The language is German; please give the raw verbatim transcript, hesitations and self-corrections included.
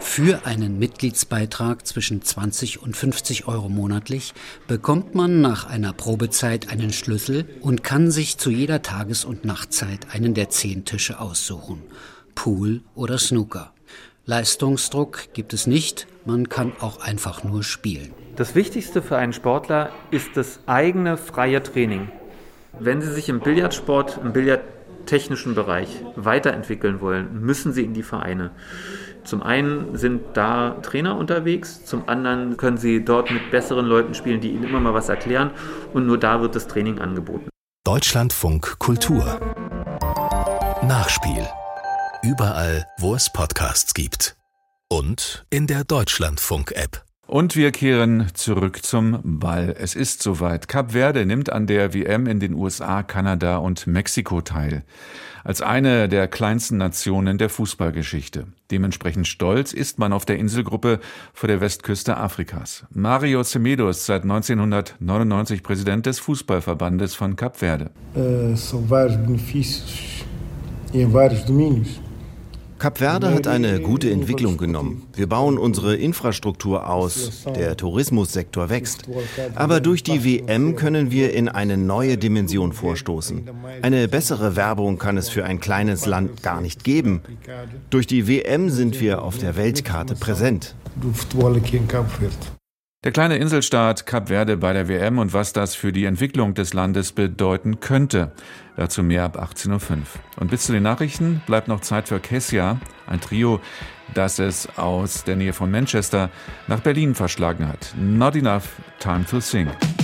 Für einen Mitgliedsbeitrag zwischen zwanzig und fünfzig Euro monatlich bekommt man nach einer Probezeit einen Schlüssel und kann sich zu jeder Tages- und Nachtzeit einen der zehn Tische aussuchen. Pool oder Snooker. Leistungsdruck gibt es nicht, man kann auch einfach nur spielen. Das Wichtigste für einen Sportler ist das eigene freie Training. Wenn Sie sich im Billardsport, im billardtechnischen Bereich weiterentwickeln wollen, müssen Sie in die Vereine. Zum einen sind da Trainer unterwegs, zum anderen können Sie dort mit besseren Leuten spielen, die Ihnen immer mal was erklären, und nur da wird das Training angeboten. Deutschlandfunk Kultur. Nachspiel. Überall, wo es Podcasts gibt. Und in der Deutschlandfunk-App. Und wir kehren zurück zum Ball. Es ist soweit. Kap Verde nimmt an der W M in den U S A, Kanada und Mexiko teil. Als eine der kleinsten Nationen der Fußballgeschichte. Dementsprechend stolz ist man auf der Inselgruppe vor der Westküste Afrikas. Mario Semedo ist seit neunzehnhundertneunundneunzig Präsident des Fußballverbandes von Kap Verde. Uh, são vários benefícios em vários domínios. Kap Verde hat eine gute Entwicklung genommen. Wir bauen unsere Infrastruktur aus, der Tourismussektor wächst. Aber durch die W M können wir in eine neue Dimension vorstoßen. Eine bessere Werbung kann es für ein kleines Land gar nicht geben. Durch die W M sind wir auf der Weltkarte präsent. Der kleine Inselstaat Kap Verde bei der W M und was das für die Entwicklung des Landes bedeuten könnte. Dazu mehr ab achtzehn Uhr fünf. Und bis zu den Nachrichten bleibt noch Zeit für Kessia, ein Trio, das es aus der Nähe von Manchester nach Berlin verschlagen hat. Not enough time to sing.